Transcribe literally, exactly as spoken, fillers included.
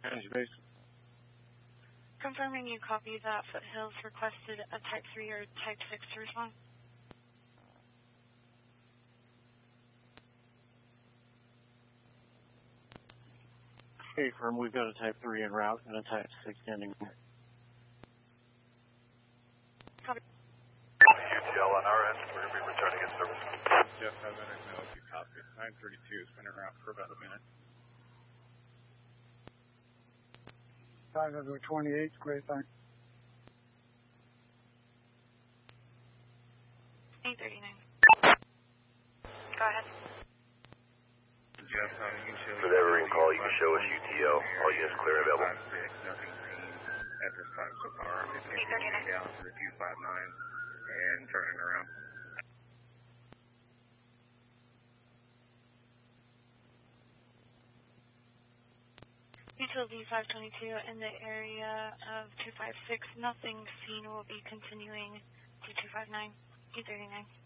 Energy base. Confirming you copy that Foothills requested a Type three or Type six to respond. Hey, firm, we've got a Type three en route and a Type six standing. Copy. U T L on our end, we're going to be returning in service. Jeff, have let us know if you copy. nine thirty-two has been around for about a minute. five twenty-eight, great, thanks. eight thirty-nine. Go ahead. Jeff, um, you can show For that ring call, you can show us U T L. All units clear and available. Nothing seen at this time so far. I'm continuing down to the two five nine and turning around. Utility five twenty-two in the area of two five six. Nothing seen. Will be continuing to two five nine. eight thirty-nine.